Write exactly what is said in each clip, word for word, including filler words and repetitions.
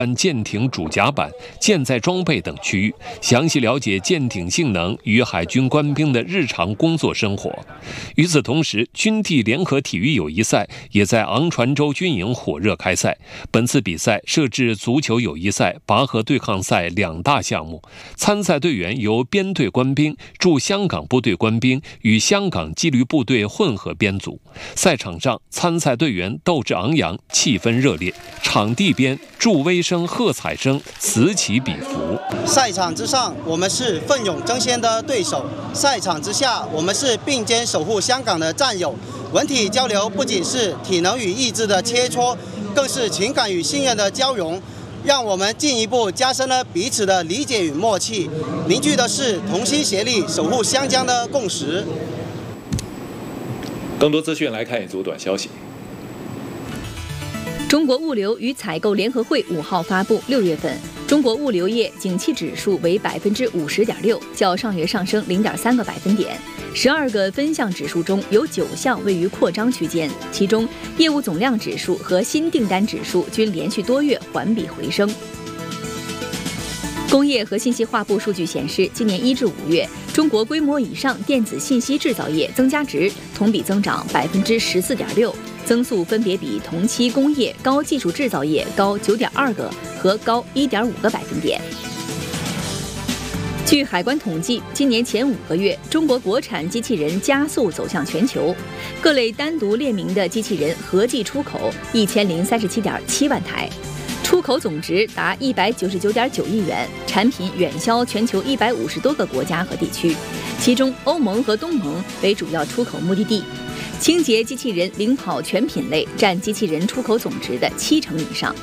舰艇主甲板、舰载装备等区域，详细了解舰艇性能与海军官兵的日常工作生活。与此同时，军地联合体育友谊赛也在昂船洲军营火热开赛。本次比赛设置足球友谊赛、拔河对抗赛两大项目，参赛队员由编队官兵、驻香港部队官兵与香港纪律部队混合编组。赛场上，参赛队员斗志昂扬，气氛热烈。场地边，助威声、喝彩声此起彼伏。 赛场之上，我们是奋勇争先的对手；赛场之下，我们是并肩守护香港的战友。文体交流不仅是体能与意志的切磋，更是情感与信任的交融，让我们进一步加深了彼此的理解与默契，凝聚的是同心协力守护湘江的共识。 更多资讯来看一组短消息。 中国物流与采购联合会五号发布，六月份中国物流业景气指数为百分之五十点六，较上月上升零点三个百分点。十二个分项指数中有九项位于扩张区间，其中业务总量指数和新订单指数均连续多月环比回升。工业和信息化部数据显示，今年一至五月，中国规模以上电子信息制造业增加值同比增长百分之十四点六。增速分别比同期工业高技术制造业高九点二个和高一点五个百分点。据海关统计，今年前五个月，中国国产机器人加速走向全球，各类单独列明的机器人合计出口一千零三十七点七万台，出口总值达一百九十九点九亿元，产品远销全球一百五十多个国家和地区，其中欧盟和东盟为主要出口目的地。清洁机器人领跑全品类，占机器人出口总值的七成以上。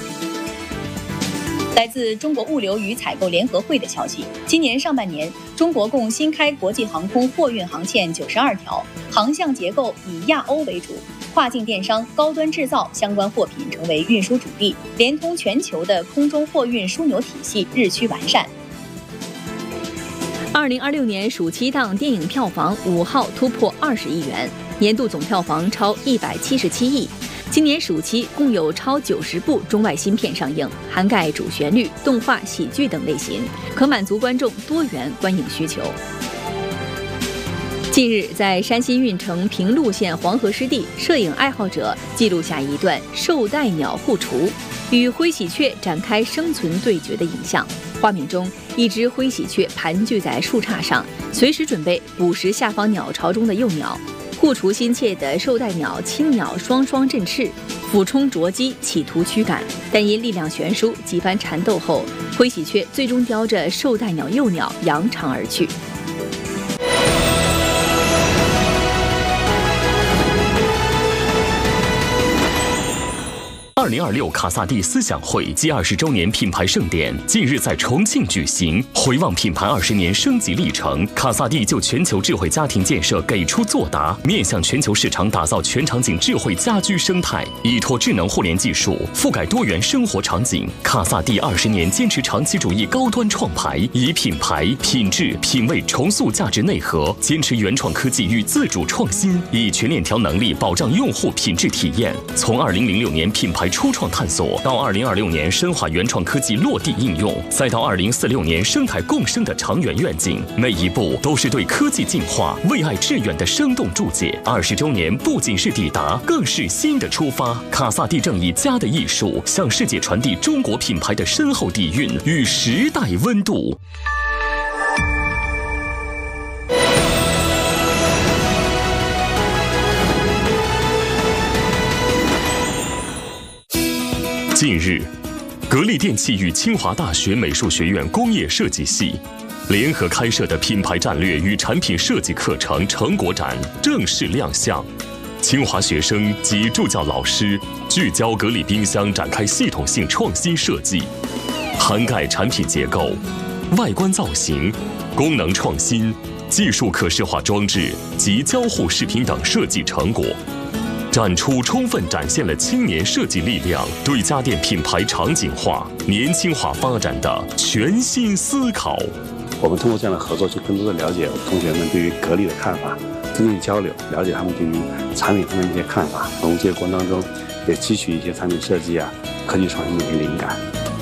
来自中国物流与采购联合会的消息，今年上半年，中国共新开国际航空货运航线九十二条，航向结构以亚欧为主，跨境电商、高端制造相关货品成为运输主力，连通全球的空中货运枢纽体系日趋完善。 二零二六年暑期档电影票房五号突破二十亿元，年度总票房超一百七十七亿。今年暑期共有超九十部中外新片上映，涵盖主旋律、动画、喜剧等类型，可满足观众多元观影需求。近日，在山西运城平陆县黄河湿地，摄影爱好者记录下一段绶带鸟护雏与灰喜鹊展开生存对决的影像。画面中，一只灰喜鹊盘踞在树杈上，随时准备捕食下方鸟巢中的幼鸟。护雏心切的绶带鸟青鸟双双振翅，俯冲啄击，企图驱赶，但因力量悬殊，几番缠斗后，灰喜鹊最终叼着绶带鸟幼鸟扬长而去。 二零二六卡萨帝思想会暨二十周年品牌盛典近日在重庆举行。回望品牌二十年升级历程，卡萨帝就全球智慧家庭建设给出作答，面向全球市场打造全场景智慧家居生态，依托智能互联技术覆盖多元生活场景。卡萨帝二十年坚持长期主义高端创牌，以品牌、品质、品味重塑价值内核，坚持原创科技与自主创新，以全链条能力保障用户品质体验。从二零零六年品牌初创探索到二零二六年深化原创科技落地应用，再到二零四六年生态共生的长远愿景，每一步都是对科技进化、为爱致远的生动注解。二十周年不仅是抵达，更是新的出发。卡萨帝正以家的艺术，向世界传递中国品牌的深厚底蕴与时代温度。近日，格力电器与清华大学美术学院工业设计系联合开设的品牌战略与产品设计课程成果展正式亮相。清华学生及助教老师聚焦格力冰箱展开系统性创新设计，涵盖产品结构、外观造型、功能创新、技术可视化装置及交互视频等设计成果。展出充分展现了青年设计力量对家电品牌场景化、年轻化发展的全新思考。 我们通过这样的合作，去更多的了解同学们对于格力的看法，增进交流，了解他们对于产品方面的一些看法。从这个过程当中，也汲取一些产品设计啊、科技创新的一些灵感。